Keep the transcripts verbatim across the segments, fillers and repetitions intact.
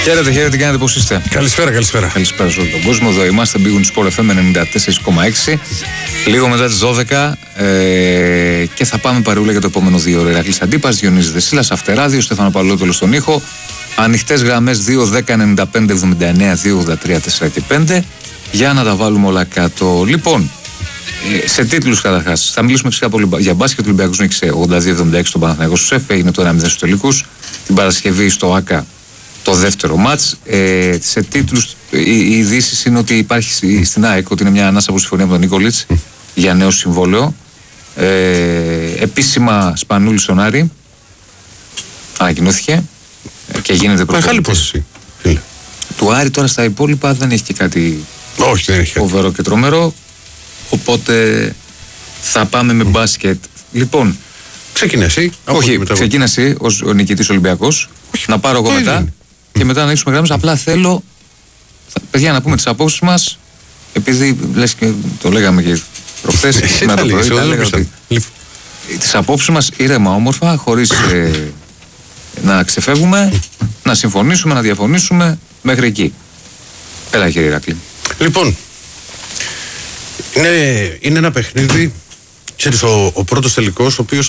Χαίρετε, χαίρετε, τι κάνετε, πώς είστε? Καλησπέρα, καλησπέρα. Καλησπέρα σε όλο τον κόσμο. Εδώ είμαστε, Big Win Sport εφ εμ ενενήντα τέσσερα κόμμα έξι. Λίγο μετά τις δώδεκα ε, και θα πάμε παρεούλα για το επόμενο δύο ώρο. Ηρακλής Αντίπας, Διονύσης Δεσίλας, Αυτεράδιο, Στέφανο Παλαιόπουλο στον ήχο. Ανοιχτές γραμμές δύο δέκα ενενήντα πέντε εβδομήντα εννέα δύο ογδόντα τρία τέσσερα και πέντε για να τα βάλουμε όλα κάτω. Λοιπόν, σε τίτλους καταρχάς, θα μιλήσουμε φυσικά πολύ για μπάσκετ. Ο Ολυμπιακός νίκησε ογδόντα δύο εβδομήντα έξι στον Παναθηναϊκό στους ΕΦ, έγινε το ένα μηδέν στους τελικούς. Την Παρασκευή στο ΆΚΑ το δεύτερο μάτς. Ε, σε τίτλους, οι, οι ειδήσεις είναι ότι υπάρχει στην ΑΕΚ ότι είναι μια ανάσα από συμφωνία με τον Νίκολιτς mm. για νέο συμβόλαιο. Ε, επίσημα Σπανούλη στον Άρη ανακοινώθηκε και γίνεται προπονητής. Μεγάλη υπόθεση. Του Άρη τώρα στα υπόλοιπα δεν έχει και κάτι Όχι, δεν έχει. φοβερό και τρομερό. Οπότε θα πάμε με mm. μπάσκετ. Λοιπόν, ξεκινά εσύ. Όχι, ξεκινά εσύ ως ο νικητής Ολυμπιακός. Όχι, να πάρω εγώ μετά είναι. Και μετά να ανοίξουμε γράμμες. Απλά θέλω, παιδιά, να πούμε τις απόψεις μας. Επειδή λες και το λέγαμε και προχθές, σήμερα το πρωί, τα λέγαμε ότι τις απόψεις μας ήρεμα, όμορφα, χωρίς ε, να ξεφεύγουμε, να συμφωνήσουμε, να διαφωνήσουμε μέχρι εκεί. Έλα, κύριε Ηρακλή. Λοιπόν, είναι, είναι ένα παιχνίδι, ξέρεις, ο, ο πρώτος τελικός, ο οποίος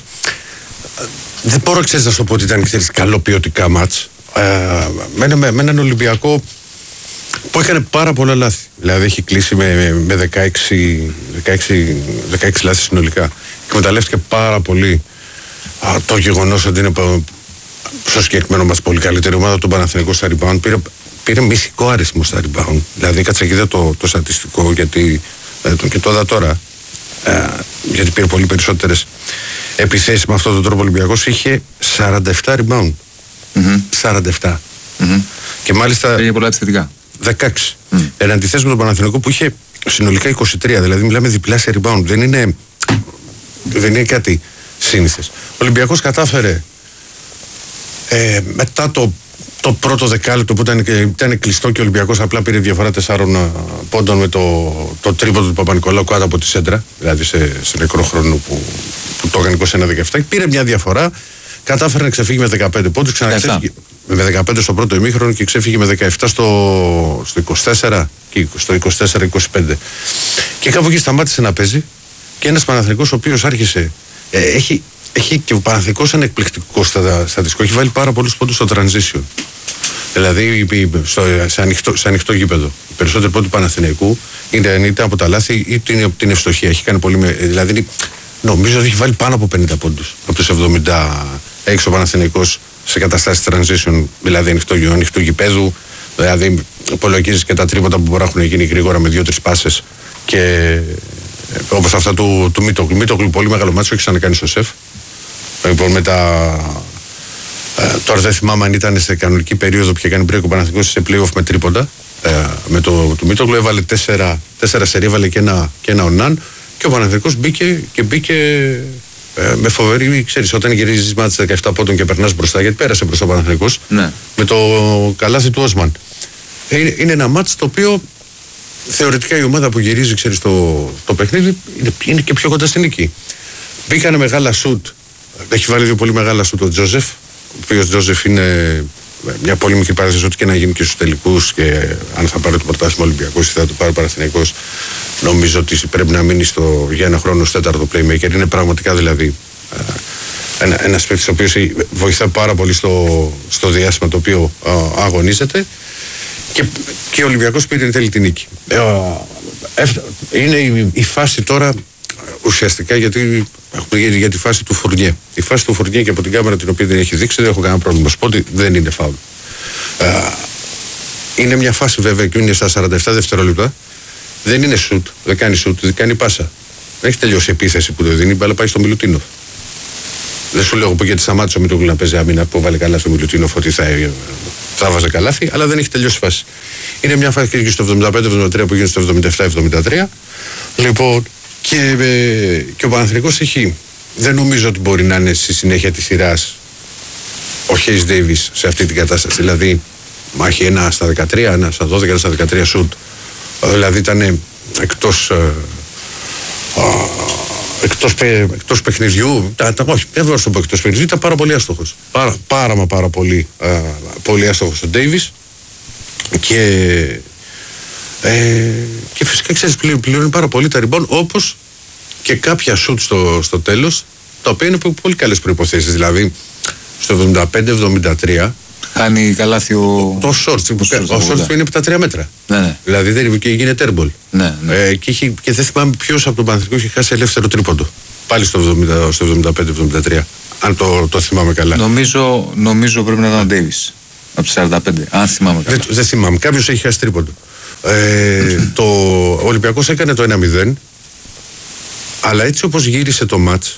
δεν μπορώ ξέρεις, να σου πω ότι ήταν ξέρεις, καλό ποιοτικά μάτς. Ε, με, με, με έναν Ολυμπιακό που έκανε πάρα πολλά λάθη. Δηλαδή έχει κλείσει με, με δεκαέξι, δεκαέξι, δεκαέξι λάθη συνολικά. Εκμεταλλεύτηκε πάρα πολύ α, το γεγονός ότι είναι στο συγκεκριμένο μας πολύ καλύτερη ομάδα του Παναθηναϊκού στα rebound. Πήρε, πήρε μυστικό αριθμό στα rebound. Δηλαδή κάτσε και είδα το, το στατιστικό γιατί, ε, το, και το είδα τώρα. Ε, γιατί πήρε πολύ περισσότερες επιθέσεις με αυτόν τον τρόπο. Ο Ολυμπιακός είχε σαράντα επτά rebound. Mm-hmm. σαράντα επτά. Mm-hmm. Και μάλιστα. Πήγε πολλά επιθετικά. δεκαέξι. Mm. Εν αντιθέσει με τον Παναθηναϊκό που είχε συνολικά είκοσι τρία. Δηλαδή μιλάμε διπλά σε rebound. Δεν είναι, δεν είναι κάτι σύνηθες. Ο Ολυμπιακός κατάφερε ε, μετά το, το πρώτο δεκάλεπτο που ήταν, ήταν κλειστό και ο Ολυμπιακός απλά πήρε διαφορά τεσσάρων πόντων με το, το τρίποντο του Παπα-Νικολάου κάτω από τη σέντρα. Δηλαδή σε, σε νεκρό χρόνο που, που το έκανε είκοσι ένα δεκαεπτά. Πήρε μια διαφορά. Κατάφερε να ξεφύγει με δεκαπέντε πόντους, ξαναξέφυγε με δεκαπέντε στο πρώτο ημίχρονο και ξέφυγε με δεκαεπτά στο, στο είκοσι τέσσερα και στο είκοσι τέσσερα είκοσι πέντε. Και κάπου εκεί σταμάτησε να παίζει και ένας Παναθηναϊκός ο οποίος άρχισε. Ε, έχει, έχει και ο Παναθηναϊκός ένα εκπληκτικό στατιστικό. Έχει βάλει πάρα πολλούς πόντους στο transition. Δηλαδή στο, σε, ανοιχτό, σε ανοιχτό γήπεδο. Οι περισσότεροι πόντοι του Παναθηναϊκού είτε, είτε από τα λάθη είτε από την ευστοχία. Έχει κάνει πολύ με, δηλαδή νομίζω ότι έχει βάλει πάνω από πενήντα πόντους από τους εβδομήντα έξι ο Παναθηναϊκός σε καταστάσεις transition, δηλαδή ανοιχτό, ανοιχτό γηπέδου, δηλαδή υπολογίζεις και τα τρίποτα που μπορεί να έχουν γίνει γρήγορα με δύο-τρεις πάσες και όπως αυτά του, του Μίτογλου. Μίτογλου πολύ μεγάλο μάτσο, έχει ξανακάνει στο ΣΕΦ. Λοιπόν, με τα, ε, τώρα δεν θυμάμαι αν ήταν σε κανονική περίοδο που είχε κάνει break ο Παναθηναϊκός σε play-off με τρίποντα. Ε, με το του Μίτογλου έβαλε τέσσερα, τέσσερα σερί, έβαλε και ένα, και ένα ονάν και ο Παναθηναϊκός μπήκε και μπήκε Ε, με φοβερή, ξέρεις, όταν γυρίζεις μάτς δεκαεπτά πόντων και περνάς μπροστά, γιατί πέρασε μπροστά ο Παναθηναϊκός, ναι. με το καλάθι του Όσμαν. Ε, είναι, είναι ένα μάτς το οποίο θεωρητικά η ομάδα που γυρίζει, ξέρεις, το, το παιχνίδι είναι, είναι και πιο κοντά στην νίκη. Μπήκανε μεγάλα σουτ, έχει βάλει δύο πολύ μεγάλα σουτ ο Τζόζεφ, ο οποίος Τζόζεφ είναι μια πολύ μικρή παράδοση ότι και να γίνει και στους τελικούς και αν θα πάρει το πρωτάθλημα Ολυμπιακός ή θα το πάρει ο Παναθηναϊκός, νομίζω ότι πρέπει να μείνει στο, για ένα χρόνο στο τέταρτο playmaker. Είναι πραγματικά δηλαδή ένα, ένας παίκτης ο οποίος βοηθά πάρα πολύ στο, στο διάστημα το οποίο α, αγωνίζεται και, και ο Ολυμπιακός πήρε εν τέλει την νίκη. Ε, είναι η, η φάση τώρα ουσιαστικά γιατί έχουμε για, για τη φάση του Φουρνιέ. Η φάση του Φουρνιέ και από την κάμερα την οποία δεν έχει δείξει δεν έχω κανένα πρόβλημα. Σου πω ότι δεν είναι φάουλ. Ε, είναι μια φάση βέβαια και είναι στα σαράντα επτά δευτερόλεπτα. Δεν είναι σουτ, δεν κάνει σουτ, δεν κάνει πάσα. Δεν έχει τελειώσει η επίθεση που το δίνει, αλλά πάει στο Μιλουτίνοφ. Δεν σου λέω γιατί σταμάτησε ο Μητρόγλου να παίζει άμυνα που βάλει καλά στο Μιλουτίνοφ ότι θα, θα βάζε καλάθι, αλλά δεν έχει τελειώσει η φάση. Είναι μια φάση και στο εβδομήντα πέντε εβδομήντα τρία που γίνεται στο εβδομήντα επτά εβδομήντα τρία. Λοιπόν, και, ε, και ο Παναθηναϊκός έχει. Δεν νομίζω ότι μπορεί να είναι στη συνέχεια τη σειρά ο Χέις Ντέιβις σε αυτή την κατάσταση. Δηλαδή, μάχη ένα στα δεκατρία, ένα στα δώδεκα, ένα στα δεκατρία σουτ. Δηλαδή ήταν εκτός, ε, ε, εκτός, εκτός παιχνιδιού. Τα, τα, όχι, δεν μπορώ να το πω εκτός παιχνιδιού, ήταν πάρα πολύ άστοχος. Πάρα, πάρα μα πάρα πολύ, ε, πολύ άστοχος ο Ντέιβις. Και, ε, και φυσικά ξέρεις, πληρώνει πάρα πολύ τα rebound, όπως και κάποια shoot στο, στο τέλος, τα οποία είναι πολύ καλές προϋποθέσεις. Δηλαδή στο εβδομήντα πέντε εβδομήντα τρία κάνει καλάθι ο. Το short. Ο short είναι από τα τρία μέτρα. Ναι, ναι. Δηλαδή δεν και έγινε turnbull. Ναι, ναι. Ε, και, είχε, και δεν θυμάμαι ποιος από τον Παναθηναϊκό είχε χάσει ελεύθερο τρίποντο. Πάλι στο, εβδομήντα, στο εβδομήντα πέντε εβδομήντα τρία. Αν το, το θυμάμαι καλά. Νομίζω, νομίζω πρέπει να ήταν ο Ντέιβις. Από σαράντα πέντε. Αν θυμάμαι καλά. Δεν, δεν θυμάμαι. Κάποιος έχει χάσει τρίποντο. Ε, το ο Ολυμπιακός έκανε το ένα μηδέν. Αλλά έτσι όπως γύρισε το μάτς,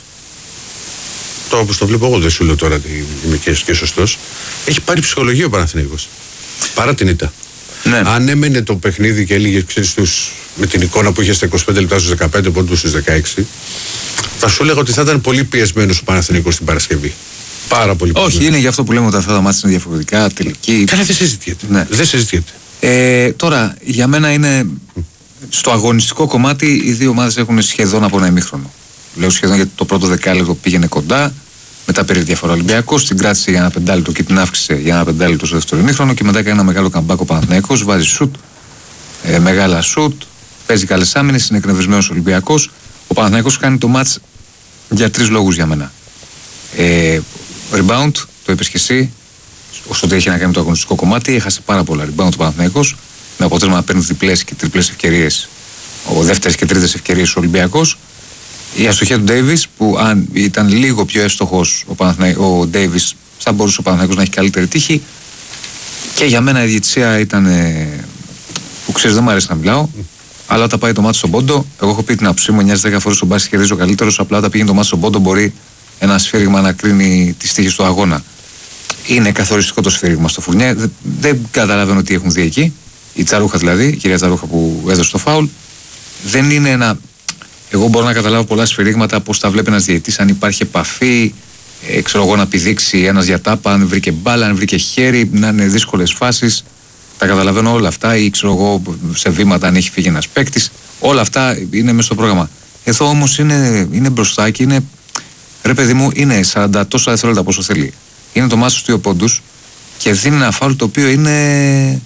το όπως το βλέπω εγώ, δεν σου λέω τώρα ότι είμαι και, και σωστός, έχει πάρει ψυχολογία ο Παναθηναϊκός. Παρά την ήττα. Ναι. Αν έμενε το παιχνίδι και έλεγε, ξέρεις, τους, με την εικόνα που είχε στα είκοσι πέντε λεπτά στους δεκαπέντε πόντους στους δεκαέξι, θα σου έλεγα ότι θα ήταν πολύ πιεσμένος ο Παναθηναϊκός την Παρασκευή. Πάρα πολύ πιεσμένος. Όχι, είναι γι' αυτό που λέμε ότι αυτά τα μάτια είναι διαφορετικά, τελική. Καλά, δεν συζητιέται. Ναι. Δεν συζητιέται. Ε, τώρα, για μένα είναι. Στο αγωνιστικό κομμάτι, οι δύο ομάδες έχουν σχεδόν από ένα ημίχρονο. Λέω σχεδόν γιατί το πρώτο δεκάλεπτο πήγαινε κοντά. Μετά πήρε διαφορά Ολυμπιακός, την κράτησε για ένα πεντάλεπτο και την αύξησε για ένα πεντάλεπτο στο δεύτερο ημίχρονο και μετά έκανε ένα μεγάλο καμπάκο Παναθηναϊκός, βάζει σουτ, ε, μεγάλα σουτ, παίζει καλές άμυνες, είναι εκνευρισμένος Ολυμπιακός. Ο Παναθηναϊκός κάνει το μάτς για τρεις λόγους για μένα. Ε, rebound, το είπες και εσύ, όσο έχει να κάνει το αγωνιστικό κομμάτι, έχασε πάρα πολλά rebound ο Παναθηναϊκός, με αποτέλεσμα να παίρνει διπλές και τριπλές ευκαιρίες, ο δεύτερες και τρίτες ευκαιρίες ο Ολυμπιακός. Η αστοχία του Ντέιβις, που αν ήταν λίγο πιο εύστοχος ο, Παναθηναϊ... ο Ντέιβις, θα μπορούσε ο Παναθηναϊκός να έχει καλύτερη τύχη. Και για μένα η διαιτησία ήταν. Που ξέρεις, δεν μου αρέσει να μιλάω, αλλά όταν πάει το μάτι στον πόντο, εγώ έχω πει την άποψή μου: εννιά δέκα φορές στον μπάσκετ κερδίζει ο καλύτερος. Απλά όταν πήγαινε το μάτι στον πόντο, μπορεί ένα σφύριγμα να κρίνει τις τύχες του αγώνα. Είναι καθοριστικό το σφύριγμα στο Φουρνιέ. Δεν, δεν καταλαβαίνω τι έχουν δει εκεί. Η Τσαρούχα δηλαδή, η κυρία Τσαρούχα που έδωσε το φάουλ, δεν είναι ένα. Εγώ μπορώ να καταλάβω πολλά σφυρίγματα, πώς τα βλέπει ένας διαιτητής, αν υπάρχει επαφή, ε, ξέρω εγώ να πηδήξει ένας για τάπα, αν βρήκε μπάλα, αν βρήκε χέρι, να είναι δύσκολες φάσεις. Τα καταλαβαίνω όλα αυτά, ή ξέρω εγώ σε βήματα αν έχει φύγει ένας παίκτης. Όλα αυτά είναι μέσα στο πρόγραμμα. Εδώ όμως είναι, είναι μπροστά και είναι. Ρε παιδί μου, είναι σαράντα τόσα δευτερόλεπτα πόσο θέλει. Είναι το μάτι στους δύο πόντους και δίνει ένα φάουλ το οποίο είναι.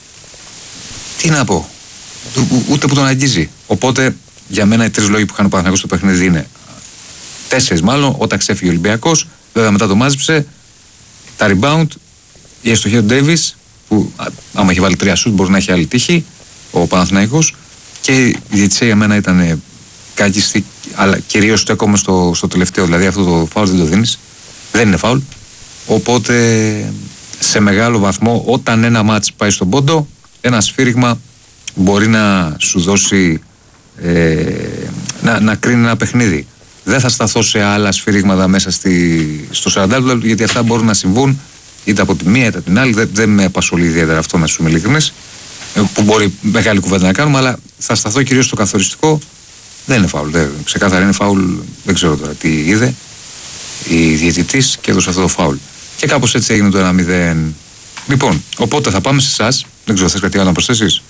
Τι να πω. Ούτε που τον αγγίζει. Οπότε. Για μένα οι τρεις λόγοι που είχαν ο Παναθηναϊκός στο παιχνίδι είναι τέσσερις μάλλον, όταν ξέφυγε ο Ολυμπιακός, βέβαια μετά το μάζεψε, τα rebound, η αστοχία του Ντέιβις, που άμα έχει βάλει τρία σουτ μπορεί να έχει άλλη τύχη, ο Παναθηναϊκός, και η διαιτησία για μένα ήταν κάκιστη, αλλά κυρίως στέκομαι στο, στο τελευταίο, δηλαδή αυτό το φάουλ δεν το δίνεις, δεν είναι φάουλ, οπότε σε μεγάλο βαθμό όταν ένα μάτς πάει στον πόντο, ένα σφύριγμα μπορεί να σου δώσει. Ε, να, να κρίνει ένα παιχνίδι. Δεν θα σταθώ σε άλλα σφυρίγματα μέσα στη, στο σαράντα λεπτό, γιατί αυτά μπορούν να συμβούν είτε από τη μία είτε από την άλλη. Δεν, δεν με απασχολεί ιδιαίτερα αυτό, να σου είμαι ειλικρινής, που μπορεί μεγάλη κουβέντα να κάνουμε, αλλά θα σταθώ κυρίως στο καθοριστικό. Δεν είναι φάουλ. Δεν, ξεκάθαρα είναι φάουλ. Δεν ξέρω τώρα τι είδε η διαιτητής και έδωσε αυτό το φάουλ. Και κάπως έτσι έγινε το ένα μηδέν. Λοιπόν, οπότε θα πάμε σε εσάς. Δεν ξέρω, θες κάτι άλλο να προσθέσεις?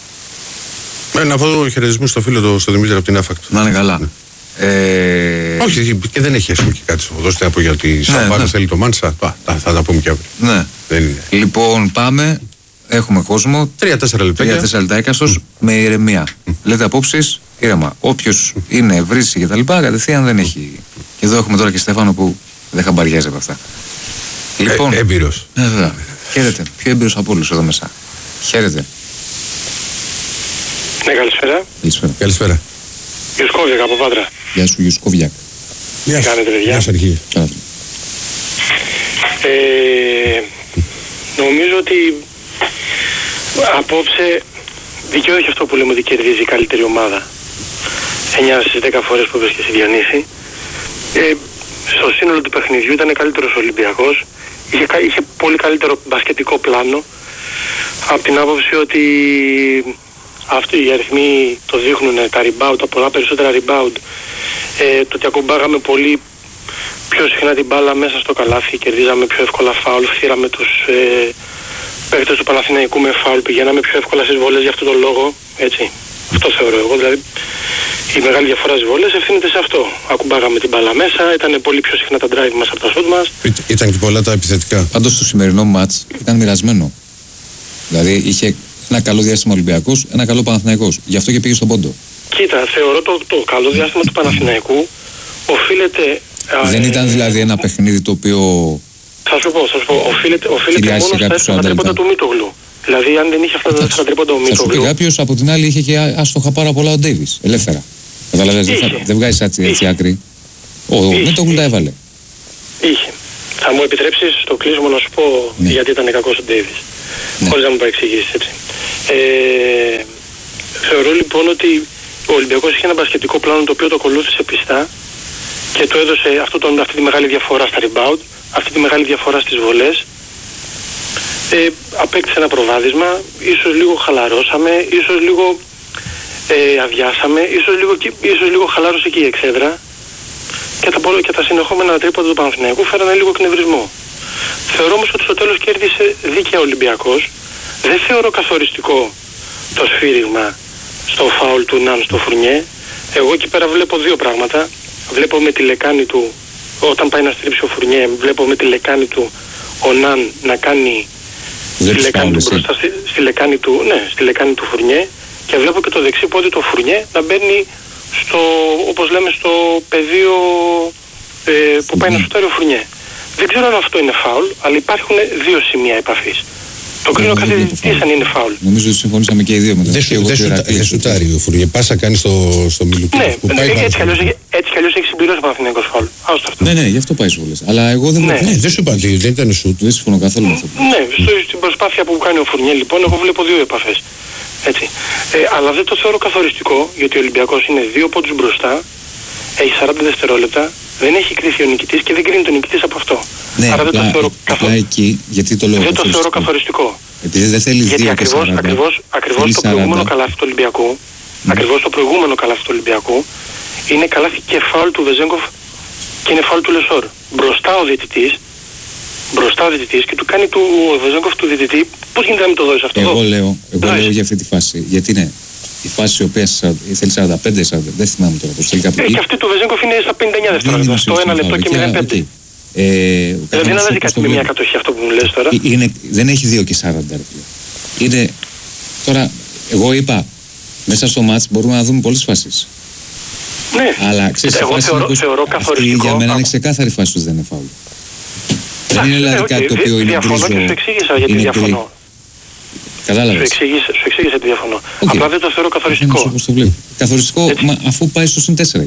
Ε, να πω χαιρετισμού στο φίλο του, στο Δημήτρη από την Άφακτο. Να είναι καλά. Ναι. Ε... Όχι, και δεν έχει έσχο και κάτι στο δώστε από γιατί σαν ναι, ναι. θέλει το Μάνσα. Θα, θα τα πούμε και αύριο. Ναι. Δεν είναι. Λοιπόν, πάμε. Έχουμε κόσμο. Τρία-τέσσερα λεπτά. Τρία-τέσσερα λεπτά έκαστος mm. με ηρεμία. Mm. Λέτε απόψεις, ήρεμα. Όποιος mm. είναι βρύση και τα λοιπά, κατευθείαν δεν έχει. Mm. Και εδώ έχουμε τώρα και Στέφανο που δεν χαμπαριάζει από αυτά. Λοιπόν. Ε, έμπειρος. Ναι, βέβαια. Χαίρετε. Πιο έμπειρος από όλους εδώ μέσα. Χαίρετε. Ναι, καλησπέρα. Καλησπέρα. Καλησπέρα. Γιουσκόβιακ από Πάτρα. Γεια σου, Γιουσκόβιακ. Τι κάνετε, παιδιά? Γεια σου, αρχή. Ε, νομίζω ότι απόψε δικαιώθηκε αυτό που λέμε ότι κερδίζει η καλύτερη ομάδα. εννιά στις δέκα φορές που είπες και στη Διονύση. Ε, στο σύνολο του παιχνιδιού ήταν καλύτερος ο Ολυμπιακός. Είχε, είχε πολύ καλύτερο μπασκετικό πλάνο. Από την άποψη ότι αυτοί οι αριθμοί το δείχνουν, τα rebound, τα πολλά περισσότερα rebound, ε, το ότι ακουμπάγαμε πολύ πιο συχνά την μπάλα μέσα στο καλάθι, κερδίζαμε πιο εύκολα φάουλ, φτύραμε τους ε, παίκτες του Παναθηναϊκού με φάουλ, πηγαίναμε πιο εύκολα στις βολές για αυτόν τον λόγο, έτσι. Αυτό θεωρώ εγώ, δηλαδή η μεγάλη διαφορά στις βολές ευθύνεται σε αυτό. Ακουμπάγαμε την μπάλα μέσα, ήταν πολύ πιο συχνά τα drive μας από τα σουτ μας. Ήταν και πολλά τα επιθετικά. Πάντως το σημερινό μάτς ήταν μοιρασμένο. Δηλαδή είχε ένα καλό διάστημα Ολυμπιακός, ένα καλό Παναθηναϊκός. Γι' αυτό και πήγε στον πόντο. Κοίτα, θεωρώ το, το καλό διάστημα του Παναθηναϊκού οφείλεται. Δεν ε, ήταν δηλαδή ένα παιχνίδι το οποίο. Θα σου πω, θα σου πω. Οφείλεται, οφείλεται μόνο στα εύστοχα τρίποντα του Μίτογλου. Δηλαδή, αν δεν είχε αυτά τα εύστοχα τρίποντα του Μίτογλου. Θα σου πει κάποιος, από την άλλη είχε και άστοχα πάρα πολλά ο Ντέιβις. Ελεύθερα. Καταλαβαίνεις, δεν, δεν βγάζει έτσι, έτσι άκρη. Ο Μίτογλου τα έβαλε. Είχε. Θα μου επιτρέψεις στο κλείσιμο να σου πω ναι. γιατί ήταν κακός ο Ντέιβις. Ναι. Χωρίς να μου παρεξηγήσεις έτσι. Ε, θεωρώ λοιπόν ότι ο Ολυμπιακός είχε ένα μπασκετικό πλάνο το οποίο το ακολούθησε πιστά και το έδωσε αυτό τον, αυτή τη μεγάλη διαφορά στα rebound, αυτή τη μεγάλη διαφορά στις βολές. Ε, απέκτησε ένα προβάδισμα, ίσως λίγο χαλαρώσαμε, ίσως λίγο ε, αδειάσαμε, ίσως λίγο, ίσως λίγο χαλάρωσε και η εξέδρα και τα, και τα συνεχόμενα τρίποντα του Παναθηναϊκού φέρανε λίγο εκνευρισμό. Θεωρώ όμως ότι στο τέλος κέρδισε δίκαια ο Ολυμπιακός. Δεν θεωρώ καθοριστικό το σφύριγμα στο φάουλ του Ναν στο Φουρνιέ. Εγώ εκεί πέρα βλέπω δύο πράγματα. Βλέπω με τη λεκάνη του, όταν πάει να στρίψει ο Φουρνιέ, βλέπω με τη λεκάνη του ο Ναν να κάνει στη λεκάνη, του μπροστά, στη, στη λεκάνη του, ναι, στη λεκάνη του Φουρνιέ και βλέπω και το δεξί πόδι του Φουρνιέ να μπαίνει στο, όπως λέμε, στο πεδίο ε, που πάει να σουτάρει ο Φουρνιέ. Δεν ξέρω αν αυτό είναι φάουλ, αλλά υπάρχουν δύο σημεία επαφής. Το κρίνω καθηγητής αν είναι φάουλ. Νομίζω ότι συμφωνήσαμε και οι δύο με το. Δεν σουτάρει ο Φουρνιέ. Πάσα κάνει στο, στο Μιλουτίνοφ. Ναι, που πάει έτσι κι αλλιώς έχει συμπληρώσει ο Παναθηναϊκός φάουλ. Άστο αυτό. Ναι, ναι, γι' αυτό πάει όλες. Αλλά εγώ δεν βλέπω. Ναι, δεν σου είπα ότι δεν ήταν σουτ. Δεν συμφωνώ καθόλου με αυτό. Ναι, στην προσπάθεια που κάνει ο Φουρνιέ λοιπόν, εγώ βλέπω δύο επαφές. Έτσι. Ε, αλλά δεν το θεωρώ καθοριστικό, γιατί ο Ολυμπιακός είναι δύο πόντους μπροστά, έχει σαράντα δευτερόλεπτα, δεν έχει κριθεί ο νικητής και δεν κρίνει τον νικητής από αυτό. Ναι, άρα απλά, δεν το θεωρώ, απλά καθο... εκεί, γιατί το λέω δεν το θεωρώ καθοριστικό. Επειδή δεν θέλει γιατί δύο ακριβώς, σαράντα, ακριβώς, ακριβώς το προηγούμενο καλάθι του Ολυμπιακού, mm. ακριβώς το προηγούμενο καλάθι του Ολυμπιακού, είναι καλάθι και φάουλ του Βεζέγκοφ και είναι φάουλ του Λεσόρ. Μπροστά ο διαιτητής, μπροστά ο διαιτητής και του κάνει του ο Βεζέγκοφ του διαιτητή, πώς γίνεται να μην το δώσεις αυτό? Εγώ λέω, εγώ λέω για αυτή τη φάση, γιατί είναι η φάση η οποία θέλει σαράντα πέντε σαράντα, δεν θυμάμαι τώρα πώς θέλει κάπου. Ε, και αυτή του Βεζέγκοφ είναι στα πενήντα εννιά δευτερόλεπτα, στο ένα λεπτό και μηδέν πέντε. Ε, δηλαδή δεν αλλάζει κάτι με μια κατοχή αυτό που μου λες τώρα. Είναι, δεν έχει δύο και σαράντα. Είναι, τώρα, εγώ είπα, μέσα στο μάτς μπορούμε να δούμε πολλές φάσεις. Ναι. Αλλά ξέρεις, εγώ φάση θεωρώ, θεωρώ καθοριστικό. Αυτή για μένα είναι ξεκάθαρη φάση ότι δεν είναι φάουλ. Δεν είναι δηλαδή κάτι το οποίο είναι γκρίζο. Διαφωνώ και σου εξήγησα γιατί διαφωνώ. Κατάλαβες. Σου εξήγησα, σου εξήγησα γιατί διαφωνώ. Απλά δεν το θεωρώ καθοριστικό. Καθοριστικό, αφού πάει στο συν τέσσερα.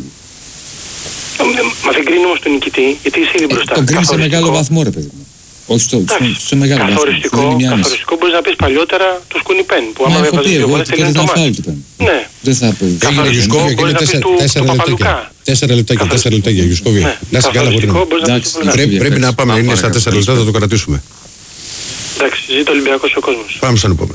Μα δεν κρίνει όμως τον νικητή, γιατί είσαι ήδη μπροστά. Τον κρίνει σε μεγάλο βαθμό, ρε παιδί μου. Όχι στο, σε μεγάλο καθοριστικό, βαθμό. Καθοριστικό μπορείς να πεις παλιότερα το σκούνι πεν. Που άμα έβαζες δύο βόλες τελειώνει το μάτι. Ναι. Δεν θα πει. Καθοριστικό μπορείς να πεις του Παπαλουκά. Τέσσερα λεπτάκια, τέσσερα λεπτάκια, Γιουσκόβια. Να είσαι καλά, πρέπει να πάμε, είναι στα τέσσερα λεπτά, θα το κρατήσουμε. Εντάξει, ζήτω ο Ολυμπιακός ο κόσμος. Πάμε στον επόμενο.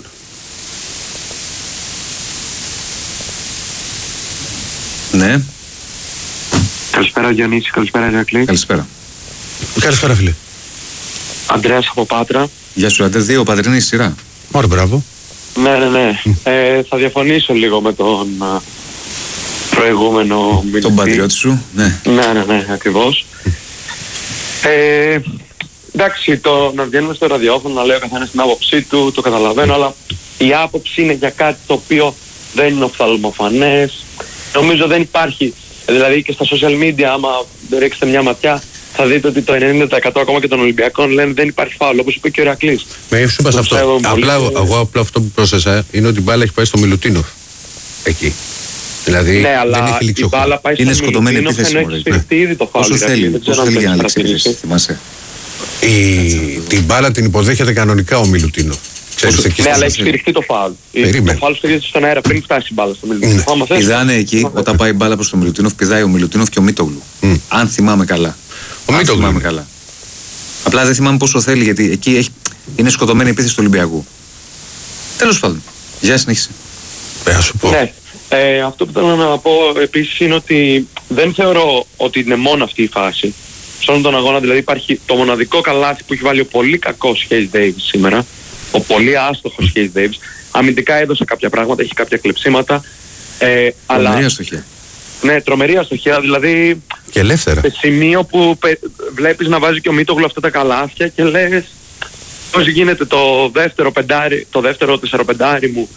Ναι. Καλησπέρα Διονύση, καλησπέρα Ηρακλή. Καλησπέρα. Καλησπέρα φίλε. Αντρέας από Πάτρα. Γεια σου, αντέ δύο πατρινή σειρά. Ωραία, μπράβο. Ναι, ναι, ναι. Mm. Ε, θα διαφωνήσω λίγο με τον α, προηγούμενο μιλητή. Τον πατριώτη σου, ναι. Ναι, ναι, ναι, ακριβώς. Mm. Ε, εντάξει, το να βγαίνουμε στο ραδιόφωνο, να λέει ο καθένας την άποψή του, το καταλαβαίνω, mm. αλλά η άποψη είναι για κάτι το οποίο δεν είναι οφθαλμοφανές. Νομίζω δεν υπάρχει. Δηλαδή και στα social media, άμα ρίξετε μια ματιά, θα δείτε ότι το ενενήντα τοις εκατό ακόμα και των Ολυμπιακών λένε δεν υπάρχει φάουλ, όπως είπε και ο Ηρακλής. Με σου είπα σε αυτό. Απλά, εγώ απλά αυτό που πρόσθεσα είναι ότι η μπάλα έχει πάει στο Μιλουτίνοφ. Εκεί. Δηλαδή ναι, δεν έχει λήξει η μπάλα πάει είναι στο σκοτωμένη Μιλουτίνοφ ενώ έχει σφυριστεί ήδη το φάουλ. Όσο θέλει, όσο θέλει για να λήξει, θυμάσαι. Την μπάλα την υποδέχεται κανονικά ο Μιλουτίνοφ. Ναι, αλλά έχει σφυριστεί το φάουλ. Το φάουλ σφυρίζεται στον αέρα πριν φτάσει η μπάλα στο Μιλουτίνοφ. Πηδάνε εκεί, όταν πάει η μπάλα προς το Μιλουτίνοφ, πηδάει ο Μιλουτίνοφ και ο Μίτογλου. Αν θυμάμαι καλά. Ο Αν θυμάμαι καλά. Απλά δεν θυμάμαι πόσο θέλει, γιατί εκεί έχει, είναι σκοτωμένη επίθεση του Ολυμπιακού. Τέλος πάντων. Γεια, συνέχισε. Ε, σου πω. Ναι. Ε, αυτό που θέλω να πω επίσης είναι ότι δεν θεωρώ ότι είναι μόνο αυτή η φάση. Σε όλον τον αγώνα δηλαδή υπάρχει το μοναδικό καλάθι που έχει βάλει ο πολύ κακός Χέις Ντέιβις σήμερα. Ο πολύ άστοχος Χέις Ντέιβις. Αμυντικά έδωσε κάποια πράγματα, έχει κάποια κλεψίματα. Ε, τρομερή αστοχία. Ναι, τρομερή αστοχία. Δηλαδή. Και ελεύθερα. Σε σημείο που πε, βλέπεις να βάζει και ο Μίτογλου αυτά τα καλάθια και λες. Πώς γίνεται το δεύτερο, πεντάρι, το δεύτερο τεσσαροπεντάρι μου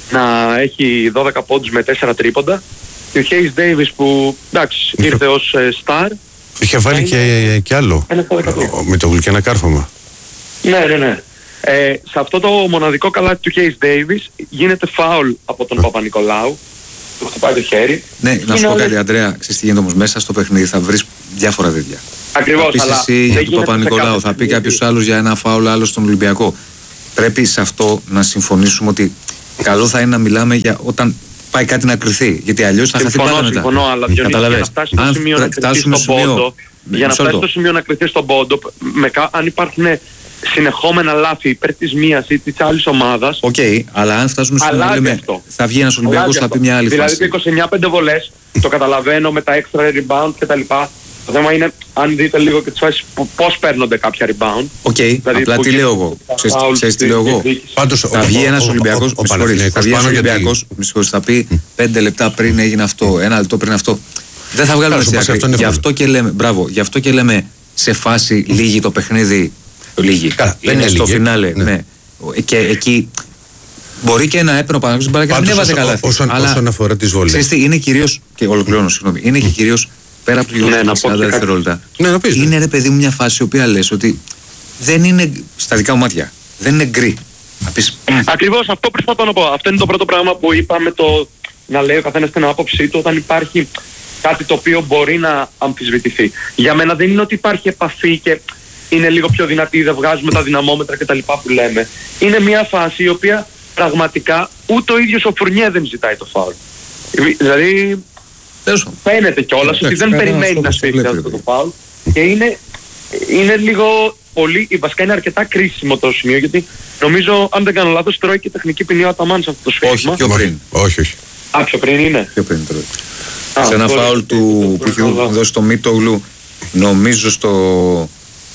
να έχει δώδεκα πόντους με τέσσερα τρίποντα και ο Χέις Ντέιβις που εντάξει ήρθε ως ε, star. Είχε βάλει και, και άλλο. Με το γλυκένα κάρφωμα. Ναι, ναι, ναι. Ε, σε αυτό το μοναδικό καλάθι του Χέις Ντέιβις γίνεται φάουλ από τον Παπα-Νικολάου. Του χτυπάει το χέρι. Ναι, να σου πω κάτι, Αντρέα, ξέρεις τι γίνεται όμως μέσα στο παιχνίδι, θα βρεις διάφορα τέτοια. Ακριβώς, θα πεις εσύ για τον Παπα-Νικολάου, θα πει κάποιος άλλος για ένα φάουλ, άλλος στον Ολυμπιακό. Πρέπει σε αυτό να συμφωνήσουμε ότι καλό θα είναι να μιλάμε για όταν πάει κάτι να κρυθεί. Γιατί αλλιώς θα χαθεί πάρα μετά. Συμφωνώ, αλλά Διονύση, για να φτάσει στο σημείο να κρυθεί στον πόντο, για να φτάσει στο σημείο να κρυθεί στον πόντο, αν υπάρχουν συνεχόμενα λάθη υπέρ της μίας ή της άλλης ομάδας. Οκ, okay, αλλά αν φτάσουμε στο σημείο λέμε, θα βγει ένας Ολυμπιακός, θα πει μια άλλη δηλαδή φάση. Δηλαδή είκοσι εννιά πέντε βολές, το καταλαβαίνω με τα extra rebound κτλ. Το θέμα είναι, αν δείτε λίγο και τις φάσεις, πώς παίρνονται κάποια rebound. Οκ, okay, δηλαδή, απλά τι λέω εγώ. Ξέρεις τι λέω εγώ. Πάντως, θα βγει ένας Ολυμπιακός, με συγχωρείς, θα βγει ένας Ολυμπιακός, με συγχωρείς, θα πει πέντε λεπτά πριν έγινε αυτό, ένα λεπτό πριν αυτό. Δεν θα βγάλουμε στη άκρη. Γι' αυτό και λέμε, μπράβο, γι' αυτό και λέμε σε φάση λίγη το παιχνίδι. Λίγη. Είναι στο φινάλε. Ναι. Και εκεί μπορεί και να έπαιρνε ο Παναγιώτης μπάλα και να μην έβαζε καλά. Όσον αφορά τις βολές. Ξέρεις τι, είναι κυρίως, και ολοκληρώνω, συγγνώμη, είναι και κυρίως πέρα από το γεγονός σαράντα δευτερόλεπτα. Είναι ρε παιδί μου μια φάση η οποία λες ότι δεν είναι στα δικά μου μάτια. Δεν είναι γκρι. Ακριβώς αυτό προσπαθώ να πω. Αυτό είναι το πρώτο πράγμα που είπαμε, το να λέει ο καθένας την άποψή του όταν υπάρχει κάτι το οποίο μπορεί να αμφισβητηθεί. Για μένα δεν είναι ότι υπάρχει επαφή και είναι λίγο πιο δυνατή, δεν βγάζουμε τα δυναμόμετρα κτλ. Που λέμε. Είναι μια φάση η οποία πραγματικά ούτε ο ίδιος ο Φουρνιέ δεν ζητάει το φάουλ. Δηλαδή φαίνεται κιόλας ότι δεν περιμένει να σφίξει αυτό το φάουλ και είναι, είναι λίγο πολύ, βασικά είναι αρκετά κρίσιμο το σημείο γιατί νομίζω αν δεν κάνω λάθος τρώει και τεχνική ποινή ο Αταμάν σε αυτό το σφίξιμο. Όχι, πιο πριν. Όχι, όχι. Α, πιο πριν είναι. Πιο πριν τρώει. Σε ένα φάουλ του που είχε δώσει το Μίτογλου, νομίζω στο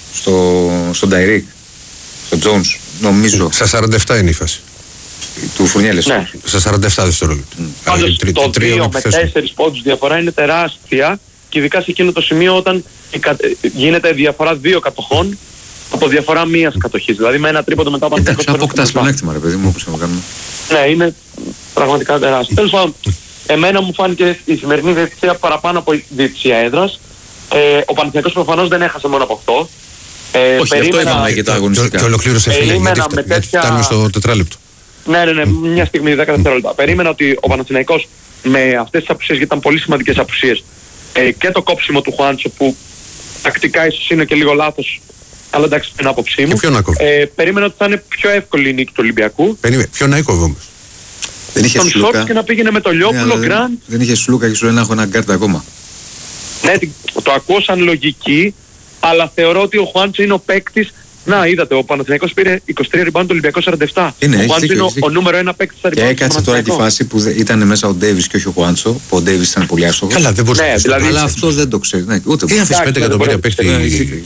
στο, στον Νταϊρίκ, στον Τζόνς, νομίζω. Στα σαράντα επτά είναι η φάση. Του Φουρνιέλες. Ναι. Στα σαράντα επτά δευτερόλεπτα. Πάντως το τρία με τέσσερις πόντους διαφορά είναι τεράστια και ειδικά σε εκείνο το σημείο όταν γίνεται διαφορά δύο κατοχών από διαφορά μίας κατοχής. Δηλαδή με ένα τρίποντο μετά από ένα τρίποντο. Εντάξει, αποκτάς πλεονέκτημα ρε παιδί μου, όπως να κάνουμε. Ναι, είναι πραγματικά τεράστιο. Τέλος πάντων, εμένα μου φάνηκε η σημερινή διαιτησία παραπάνω από η διαιτησία έδρας. Ε, ο Παναθηναϊκός προφανώς δεν έχασε μόνο από αυτό. Ε, Όχι, περίμενα, αυτό είπαμε και τα αγωνιστικά. Και ολοκλήρωσε φίλε, γιατί φτάνουμε στο τετράλεπτο. Ναι, ναι, ναι, μια στιγμή, δέκα δευτερόλεπτα. Περίμενα ότι ο Παναθηναϊκός με αυτές τις απουσίες, γιατί ήταν πολύ σημαντικές απουσίες, ε, και το κόψιμο του Χουάντσο που τακτικά ίσως είναι και λίγο λάθος, αλλά εντάξει, την άποψή μου. Ε, περίμενα ότι θα είναι πιο εύκολη η νίκη του Ολυμπιακού. Περίμενε, ποιον Ναϊκό όμως. Δεν είχε τον Σλούκα. Και να πήγαινε με το Λιόπουλο, ναι, Γκραντ. Δεν, δεν είχε Σλούκα και σου λέει να έχω ένα γκάρτ ακόμα. Ναι, το ακούω σαν λογική, αλλά θεωρώ ότι ο Χουάντσο είναι ο παίκτης. Να, είδατε, ο Παναθηναϊκός πήρε είκοσι τρία rebound, το Ολυμπιακό σαράντα επτά. Είναι, ο Χουάντσο είναι ο, ο νούμερο ένα παίκτης στα rebound. Και έκατσε τώρα τη φάση που ήταν μέσα ο Ντέιβις και όχι ο Χουάντσο, που ο Ντέιβις ήταν πολύ άστοχος. Καλά, δεν μπορούσε ναι, να δηλαδή, αλλά αυτό δεν το ξέρει. Ναι, ούτε τι αφήσει πέντε εκατομμύρια παίκτη.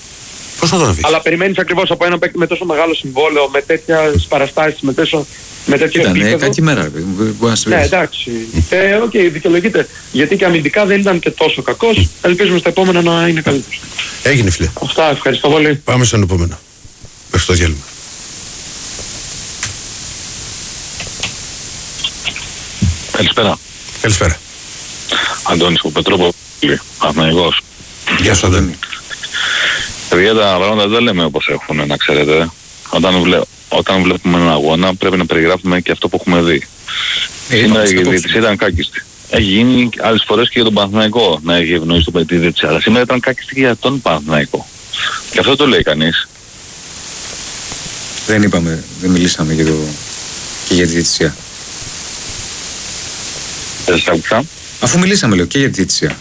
Πώς θα τον αφήσει. Αλλά περιμένεις ακριβώς από ένα παίκτη με τόσο μεγάλο συμβόλαιο, με τέτοιες παραστάσεις, με τόσο. Με τέτοιο ήταν επίπεδο. κακή μέρα, ρε παιδί μου. Ναι, εντάξει. Ε, οκ, okay, δικαιολογείται. Γιατί και αμυντικά δεν ήταν και τόσο κακός. Ελπίζουμε στα επόμενα να είναι καλύτερος. Έγινε, φίλε. Αυτά, ευχαριστώ πολύ. Πάμε στον επόμενο. Μέχρι το διάλειμμα. Καλησπέρα. Καλησπέρα. Αντώνης από Πετρόπολη, Παναθηναϊκός. Γεια σου, Αντώνη. Παιδιά, τα πράγματα δεν λέμε όπως έχουν, να ξέρετε. Όταν, βλέ... Όταν βλέπουμε έναν αγώνα πρέπει να περιγράφουμε και αυτό που έχουμε δει. Ε, Σήμερα η διαιτησία ήταν κάκιστη. Έχει γίνει άλλες φορές και για τον Παναθηναϊκό να έχει ευνοήσει το παιδί διαιτησία. Αλλά σήμερα ήταν κάκιστη και για τον Παναθηναϊκό. Και αυτό το λέει κανείς. Δεν είπαμε, δεν μιλήσαμε για το... και για τη διαιτησία. Δεν σας άκουσα. Αφού μιλήσαμε, λέω, και για τη διαιτησία.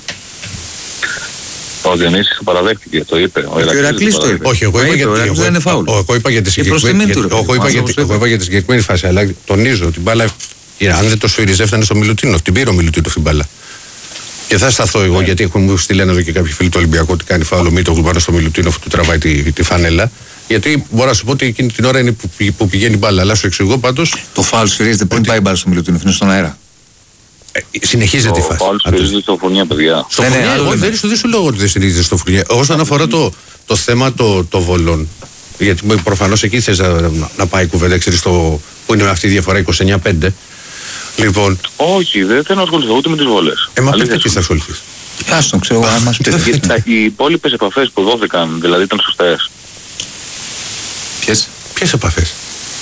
Ο Διονύσης το παραδέχτηκε, το είπε. Ο Ηρακλής το είπε. Όχι, εγώ είπα για, εγώ, δεν είναι φάουλ. Εγώ είπα για τη συγκεκριμένη συγκεκριμένη φάση, αλλά τονίζω ότι μπάλα, αν δεν το σφύριζε, έφτανε στο Μιλουτίνο. Την πήρε ο Μιλουτίνο την μπάλα. Και θα σταθώ εγώ, yeah. γιατί έχουν μου στείλει εδώ και κάποιοι φίλοι του Ολυμπιακού ότι κάνει φάουλο Μίτογλου πάνω στο Μιλουτίνο που του τραβάει τη, τη φανέλα. Γιατί μπορώ να σου πω ότι εκείνη την ώρα είναι που, που πηγαίνει μπάλα. Αλλά σου εξηγώ πάντως. Το φάουλ σφυρίζεται πριν πάει μπάλα στο Μιλουτίνο, είναι στον αέρα. Ε, συνεχίζεται η φάση. Το φάουλ σφυρίζεται στο Φουρνιέ, παιδιά. Στο Φουρνιέ, εγώ δεν σου λέω ότι δεν συνεχίζεται στο Φουρνιέ. Όσον αφορά το, το θέμα των το βολών, Γιατί προφανώς εκεί θες να, να πάει η κουβέντα, ξέρεις, το, που είναι αυτή η διαφορά είκοσι εννιά πέντε. Λοιπόν. Όχι, δεν θέλω να ασχοληθώ ούτε με τις βόλες. Ε, μα πείτε τι θα ασχοληθείς. Άστον, ξέρω, αν μας πείτε. Οι υπόλοιπες επαφές που δόθηκαν, δηλαδή ήταν σωστές. Ποιες? Ποιες επαφές?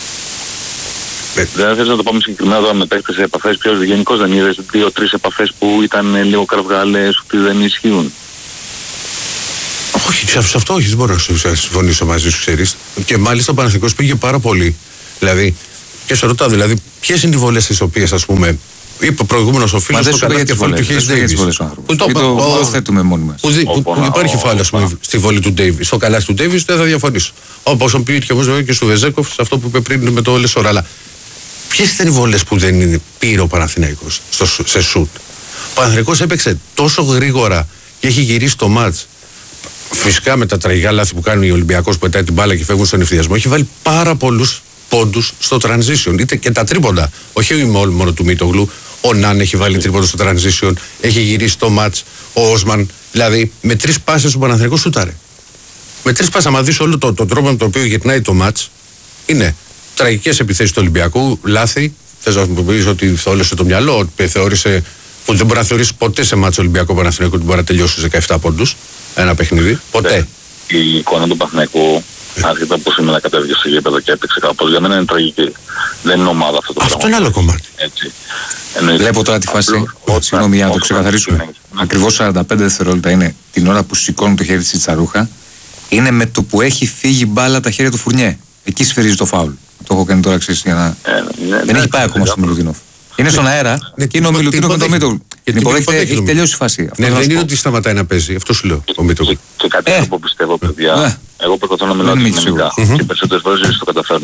Δεν θες να το πάμε συγκεκριμένα τώρα με παίκτες σε επαφές, ποιος γενικώς δεν είδες δύο-τρεις επαφές που ήταν λίγο κραυγάλες, ότι δεν ισχύουν. Όχι, σε αυτό όχι, δεν μπορώ να συμφωνήσω μαζί σου, ξέρεις. Και μάλιστα ο Παναθηναϊκός πήγε πάρα πολύ. Δηλαδή, και σε ρωτάω, δηλαδή, ποιες είναι οι βολές τις οποίες, ας πούμε, είπε ο προηγούμενος ο φίλος στο κανάλι κεφάλι του Χέις Ντέιβις. Που το θέτουμε μόνοι μας. Που υπάρχει φάουλ, ας πούμε, στη βολή του Ντέιβις. Στο καλάθι του Ντέιβις δεν θα διαφωνήσω. Όπως ο πήγε όμως και στο Βεζέκοφ, σε αυτό που είπε πριν με το Λεσόρα. Αλλά ποιες ήταν οι βολές που δεν πήρε ο Παναθηναϊκός σε σουτ? Ο Παναθηναϊκός έπαιξε τόσο γρήγορα και έχει γυρίσει το μάτς. Φυσικά με τα τραγικά λάθη που κάνει ο Ολυμπιακός που πετάει την μπάλα και φεύγουν στον ευθυδιασμό, έχει βάλει πάρα πολλούς πόντους στο transition. Είτε και τα τρίποντα. Όχι μόνο, μόνο του Μίτογλου. Ο Ναν έχει βάλει τρίποντα στο transition. Έχει γυρίσει το μάτς. Ο Όσμαν. Δηλαδή με τρεις πάσες ο Παναθηναϊκός σούταρε. Με τρεις πάσες, άμα δεις όλο τον το τρόπο με τον οποίο γυρνάει το μάτς, είναι τραγικές επιθέσεις του Ολυμπιακού, λάθη. Θες να μου πεις ότι θόλωσε το μυαλό, ότι θεώρησε. Που δεν μπορεί να θεωρήσει ποτέ σε μάτς Ολυμπιακό Παναθηναϊκό ότι μπορεί να τελειώσει στους δεκαεπτά πόντους. Ένα παιχνίδι. Ποτέ. Η εικόνα του Παναθηναϊκού, άσχετα που σήμερα κατέβηκε στο γήπεδο και έπαιξε κάπως, για μένα είναι τραγική. Δεν είναι ομάδα αυτό το πράγμα. Αυτό είναι άλλο κομμάτι. Έτσι. Βλέπω τώρα τη φάση. Συγγνώμη, για να το ξεκαθαρίσουμε. Ακριβώς σαράντα πέντε δευτερόλεπτα είναι την ώρα που σηκώνει το χέρι της Τσαρούχα. Είναι με το που έχει φύγει μπάλα τα χέρια του Φουρνιέ. Εκεί σφυρίζει το φάουλ. Το έχω κάνει τώρα εξής για να. Δεν έχει πάει ακόμα στο Μιλουτίνοφ. Είναι στον αέρα και είναι ο Μιλουτίνοφ με το Μίτογλου. Έχει τελειώσει η φάση. Ναι, δεν είναι ότι σταματάει να παίζει. Αυτό σου λέω. Ο Μίτογλου. Και κάτι άλλο που πιστεύω, παιδιά. Εγώ προσπαθώ να μιλάω δυναμικά. Και περισσότερες φορές δεν το καταφέρνω.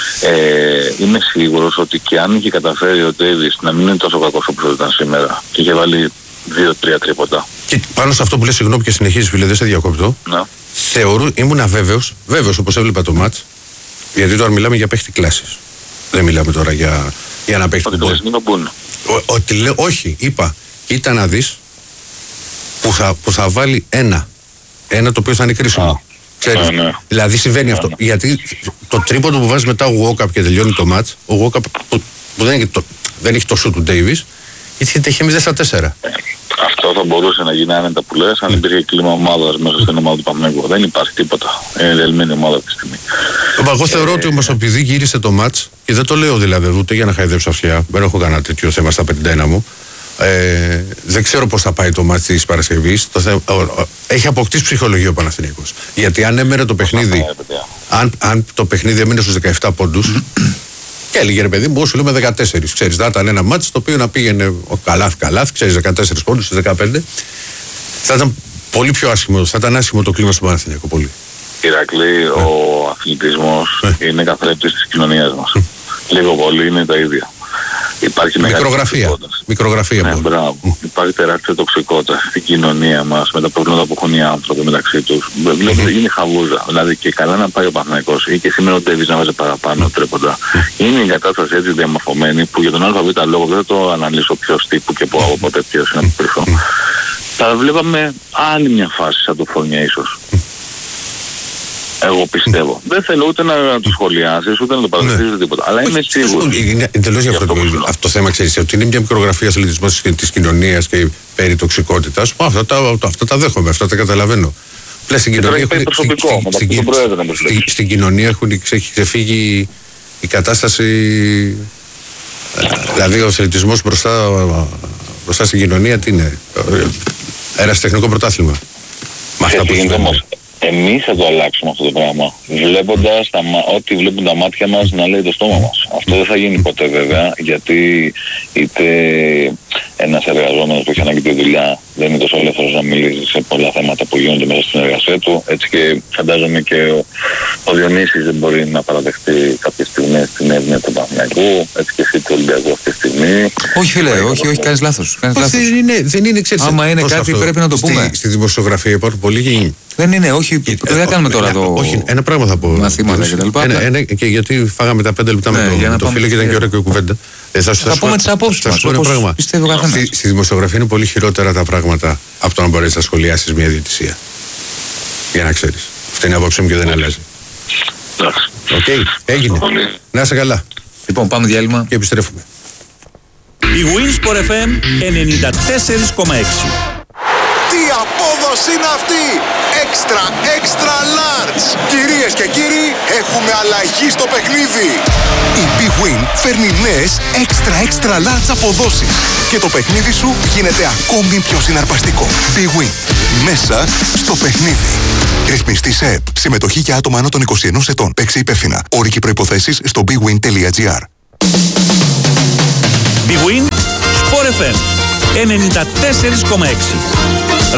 Είμαι σίγουρος ότι και αν είχε καταφέρει ο Ντέιβις να μην είναι τόσο κακός όπως ήταν σήμερα και είχε βάλει δύο τρία τρίποτα. Και πάνω σε αυτό που λες, συγγνώμη και συνεχίζεις, φίλε, δεν σε διακόπτω. Θεωρώ, ήμουν αβέβαιος, βέβαιος όπως έβλεπα το μάτς, γιατί τώρα μιλάμε για παίχτη κλάσης. Δεν μιλάμε τώρα για, για να παίχτη. Ότι το λες μην μπουν. Ότι λέω, όχι, είπα, κοίτα να δεις που θα, που θα βάλει ένα. Ένα το οποίο θα είναι κρίσιμο. Ξέρεις, ναι. Δηλαδή συμβαίνει αυτό. Ναι. Γιατί το τρίποντο που βάζει μετά ο Walkup και τελειώνει το μάτς, ο Walkup που, που δεν, το, δεν έχει το shoot του Davis, γιατί είχε μηδέν στα τέσσερα. Αυτό θα μπορούσε να γίνει άνετα που λες, αν υπήρχε κλίμα ομάδας μέσα στην ομάδα του Παναθηναϊκού. Δεν υπάρχει τίποτα. Είναι διαλυμένη ομάδα αυτή τη στιγμή. Εγώ θεωρώ ότι όμως επειδή γύρισε το μάτς, και δεν το λέω δηλαδή ούτε για να χαϊδέψω αυτιά, δεν έχω κανένα τέτοιο θέμα στα πενήντα ένα μου. Ε, δεν ξέρω πώς θα πάει το μάτς της Παρασκευής. Το θε... Έχει αποκτήσει ψυχολογία ο Παναθηναϊκός. Γιατί αν έμενε το παιχνίδι, αν, αν το παιχνίδι έμεινε στους δεκαεπτά πόντους, και έλεγε ρε παιδί μου, σου λέμε δεκατέσσερα. Ξέρεις, θα ήταν ένα μάτς το οποίο να πήγαινε ο καλάθ, καλάθ, ξέρεις, δεκατέσσερα πόντους στους δεκαπέντε. Θα ήταν πολύ πιο άσχημο, θα ήταν άσχημο το κλίμα στο Παναθηναϊκό. Πολύ. Ηρακλή, ο αθλητισμός είναι καθρέπτης της κοινωνίας μας. Λίγο πολύ είναι τα ίδια. Υπάρχει μικρογραφία. Μικρογραφία ναι, μπράβο. Mm. Υπάρχει τεράστια τοξικότητα στην κοινωνία μας με τα προβλήματα που έχουν οι άνθρωποι μεταξύ τους. Mm-hmm. Είναι χαβούζα. Δηλαδή και καλά να πάει ο Παναθηναϊκός ή και σήμερα ο Ντέβις να βάζει παραπάνω mm. τρέποντα. Mm. Είναι η κατάσταση έτσι διαμορφωμένη που για τον ΑΒ λόγο δεν θα το αναλύσω ποιος τύπου και που από ποτέ ποιος είναι από πίσω. Mm. Θα βλέπαμε άλλη μια φάση σαν το Φωνιά ίσως. Mm. Εγώ πιστεύω. Δεν θέλω ούτε να το σχολιάσεις, ούτε να το παραδεχτείς, ναι. τίποτα. Αλλά είμαι σίγουρος. Είναι εντελώς διαφορετικό αυτό, αυτό το θέμα, ξέρεις, ότι είναι μια μικρογραφία αθλητισμός της κοινωνίας και περί τοξικότητας. Αυτά τα, αυτά τα δέχομαι, αυτά τα καταλαβαίνω. Πλέον στην κοινωνία έχουν, προσωπικό, στην, στην, στην, στην κοινωνία έχουν, έχει ξεφύγει η κατάσταση. Δηλαδή ο αθλητισμός μπροστά, μπροστά στην κοινωνία τι είναι. Αεραστεχνικό πρωτάθλημα. Με αυτά που συμβαίνουν. Εμείς θα το αλλάξουμε αυτό το πράγμα. Βλέποντας τα, ό,τι βλέπουν τα μάτια μας να λέει το στόμα μας. Αυτό δεν θα γίνει ποτέ βέβαια, γιατί είτε ένας εργαζόμενος που έχει ανάγκη τη δουλειά δεν είναι τόσο ελεύθερος να μιλήσει σε πολλά θέματα που γίνονται μέσα στην εργασία του. Έτσι και φαντάζομαι και ο, ο Διονύσης δεν μπορεί να παραδεχτεί κάποιες στιγμές την έννοια του Παναθηναϊκού. Έτσι και εσύ του Ολυμπιακού αυτή τη στιγμή. Όχι φίλε, όχι, όχι, κάνεις λάθος. Δεν είναι, δεν είναι, ξέρεις, άμα είναι κάτι αυτό, πρέπει να το πούμε. Στη, στη δημοσιογραφία υπάρχουν πολλοί. Δεν είναι, όχι, και, δεν θα κάνουμε τώρα το. Όχι, ένα πράγμα θα πω. Μαθήματα και τα λοιπά. Ένα, ένα, και γιατί φάγαμε τα πέντε λεπτά ναι, με το, το φίλο και ήταν και ωραία και κουβέντα. Ε, θα θα, θα πούμε τις απόψεις μας, όπως πιστεύω καθένας. Στη, στη δημοσιογραφία είναι πολύ χειρότερα τα πράγματα από το να μπορέσεις να σχολιάσεις μια διαιτησία. Για να ξέρεις. Αυτή είναι η απόψη μου και δεν αλλάζει. Εντάξει. Οκ, έγινε. Να είσαι καλά. Λοιπόν, πάμε διάλειμμα. Και επιστρέφουμε. Η Winsport εφ εμ ενενήντα τέσσερα κόμμα έξι. Τι απόδοση είναι αυτή! Extra, extra large! Κυρίες και κύριοι, έχουμε αλλαγή στο παιχνίδι! Η Big Win φέρνει νέες extra, extra large αποδόσεις και το παιχνίδι σου γίνεται ακόμη πιο συναρπαστικό. Big Win. Μέσα στο παιχνίδι. Ρυθμιστή σε ΕΠ. Συμμετοχή για άτομα άνω των είκοσι ενός ετών. Παίξε υπεύθυνα. Όροι και προϋποθέσεις στο bigwin τελεία gr. Big Win Sport εφ εμ ενενήντα τέσσερα κόμμα έξι.